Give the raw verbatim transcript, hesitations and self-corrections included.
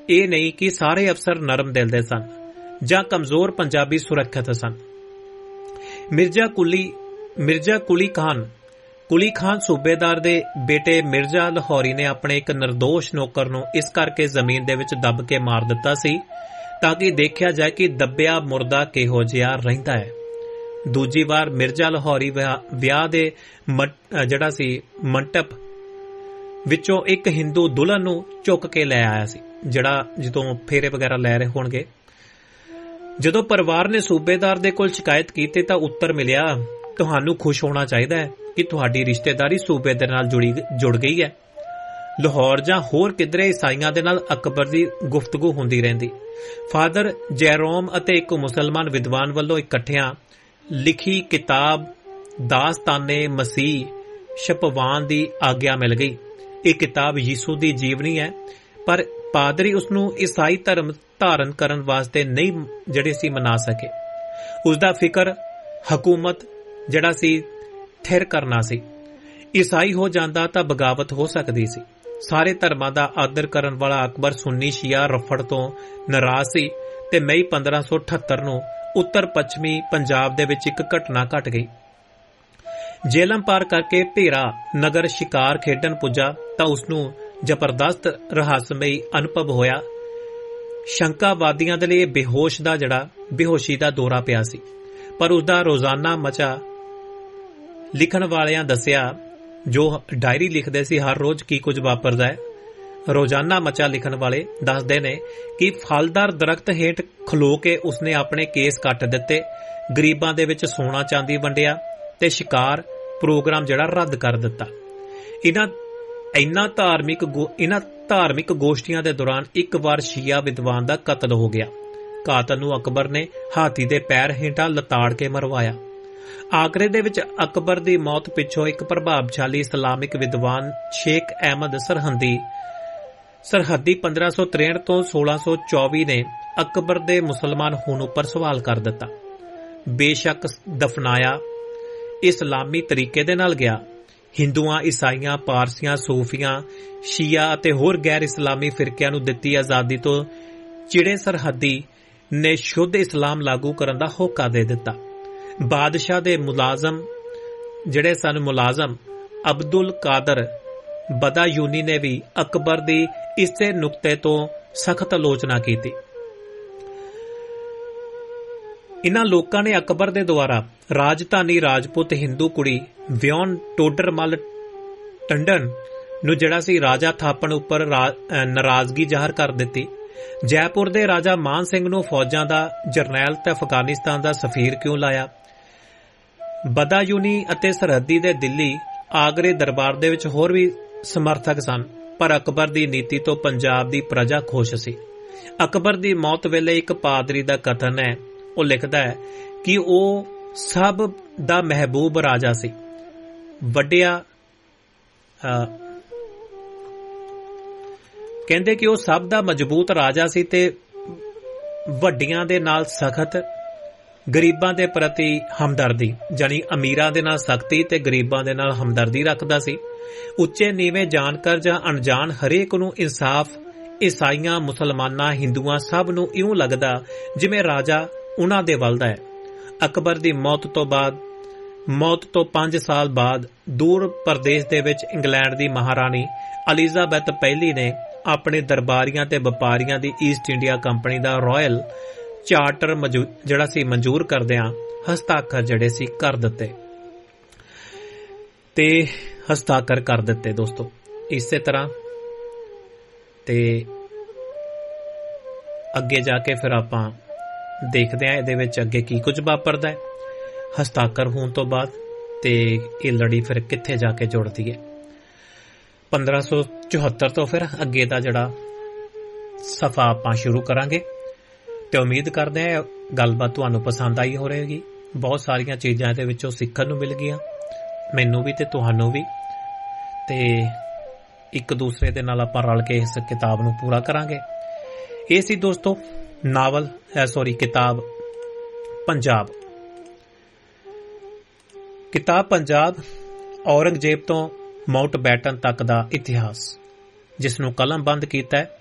ਇਹ नहीं कि सारे अफसर नरम दिल दे सन जां कमजोर पंजाबी सुरक्षित सन। मिर्जा कुली मिर्जा कुली खान कुली खान सूबेदार दे बेटे मिर्जा लाहौरी ने अपने एक निर्दोष नौकर नूं इस करके जमीन दे विच दब के मार दिता सी ताकि देखिया जाए कि दबिया मुर्दा किहो जिहा रहिंदा है। दूजी बार मिर्जा लाहौरी विआह दे जिहड़ा सी मंटप विचों एक हिंदू दुल्हन नूं चुक के लै आया सी, जिहड़ा जदों फेरे वगैरह लै रहे होणगे। जदों परिवार ने सूबेदार दे कोल शिकायत कीती तां उत्तर मिलिया, तुहानूं खुश होना चाहिदा है कि तुहाडी रिश्तेदारी सूबे दे नाल जुड़ी जुड़ गई है। लाहौर जां होर किधरे ईसाइयां दे नाल अकबर दी गुफ्तगू हुंदी रहिंदी। फादर जैरोम अते एक मुसलमान विद्वान वल्लों इकट्ठियां लिखी किताब दास्ताने मसीह छपवाण दी आग्या मिल गई। यह किताब यीशु दी जीवनी है, पर पादरी उसनूं ईसाई धर्म धारण करन वास्ते नहीं जिहड़े सी मना सके। उसदा फिकर हकूमत जिहड़ा सी थिर करना सी। ईसाई हो जांदा तां बगावत हो सकदी सी। सारे धर्मां दा आदर करन वाला अकबर सुन्नी शिया रफड़ तो नाराज सी ते मई पंद्रह सौ अठहत्तर नूं उत्तर पश्चिमी पंजाब दे विच एक घटना घट गई। जेलम पार करके भेरा नगर शिकार खेडन पुजा तां उसनूं जबरदस्त रहस्यमई अनुभव होया। शंकावादियां दे लई बेहोश दा जड़ा बेहोशी दा दौरा पिया सी, पर उसदा रोजाना मचा लिखण वालियां दसिया, जो डायरी लिखदे सी हर रोज की कुछ वापरदा है। रोजाना मचा लिखण वाले दसदे ने कि फलदार दरख्त हेठ खलो के उसने अपने केस कट दिते, गरीबां दे विच सोना चांदी वंडिया ते शिकार प्रोग्राम जड़ा रद्द कर दिता। इन्हां इन्हां धार्मिक इन्हां धार्मिक गोष्ठियां दे दौरान एक बार शिया विद्वान दा कतल हो गया। कातल नूं अकबर ने हाथी दे पैर हेठां लताड़ के मरवाया। आगरे दे विच अकबर दी मौत पिछों एक प्रभावशाली इस्लामिक विद्वान शेख अहमद सरहदी सरहदी पंद्रह सौ त्रेहठ तो सोलह सौ चौबी ने अकबर दे मुसलमान होने पर सवाल कर दिता। बेशक दफनाया इस्लामी तरीके दे नाल गया। हिंदुआं ईसाइयां पारसियां सूफियां शिया अते होर गैर इस्लामी फिरकियां नूं दित्ती आजादी तो चिड़े सरहदी ने शुद्ध इस्लाम लागू करन दा होका दे दिता। बादशाह दे मुलाजम जिहड़े सन मुलाजम अब्दुल कादर बदायूनी ने भी अकबर दी इसे नुक्ते तो सख्त आलोचना की। इन्हां लोकां ने अकबर दे द्वारा राजधानी राजपूत हिंदू कुड़ी व्योन टोडरमल टंडन नूं जिहड़ा सी राजा थापण उपर नाराजगी जाहिर कर दिती। जयपुर दे राजा मान सिंह नूं फौजां दा जरनैल ते अफगानिस्तान दा सफीर क्यों लाया। बदायूनी अते सरहदी दे दिल्ली आगरे दरबार दे विच होर भी समर्थक सन, पर अकबर दी नीति तो पंजाब दी प्रजा खुश सी। अकबर दी मौत वेले एक पादरी दा कथन है, वो लिखदा है कि वो सब दा महबूब राजा सी। वड्डिया कहंदे कि वो सब दा मजबूत राजा सी ते वड्डियां दे नाल सख्त, गरीबां दे प्रति हमदर्दी जानी अमीरां दे नाल सख्ती ते गरीबां दे नाल हमदर्दी रखदा सी। उच्चे नीवें जानकर जां अनजान हरेक नूं इंसाफ ईसाइयां मुसलमानां हिंदुआं सब नूं इउं लगदा जिवें राजा उन्हां दे वल दा है। अकबर दी मौत तो बाद मौत तो पांच साल बाद दूर प्रदेश दे विच इंग्लैंड दी महारानी एलिजाबैथ पहली ने अपने दरबारियां ते व्यापारियां दी ईस्ट इंडिया कंपनी दा रॉयल चार्टर जड़ा सी मंजूर करदियां हस्ताक्षर जड़े सी कर दिते ते हस्ताक्षर कर दिते दोस्तों। इसे तरह ते अगे जाके फिर आपां देखदे हां इहदे विच अगे की कुछ वापरदा है। हस्ताक्षर होने तो बाद ते ये लड़ी फिर कित्थे जाके जुड़दी है। पंद्रह सौ चौहत्तर तो फिर अगे दा जड़ा सफा आपां शुरू करांगे ते उम्मीद करते हैं गलबात तुहानूं पसंद आई हो रहेगी। बहुत सारियां चीज़ां इहदे विचों सीखण नूं मिल गईयां, मैनूं भी ते तुहानूं भी, ते एक दूसरे दे नाल आपां रल के इस किताब नूं पूरा करांगे। ये सी दोस्तों नावल सॉरी किताब पंजाब। किताब पंजाब औरंगजेब तो माउंट बैटन तक दा इतिहास, जिसनूं कलमबंद कीता है